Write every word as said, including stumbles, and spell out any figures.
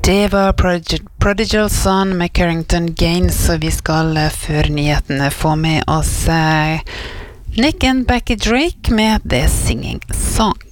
Det var Prodig- Prodigal Son med Carrington Gaines, så vi skal eh, før nyhetene få med oss eh, Nick and Becky Drake med The Singing Song.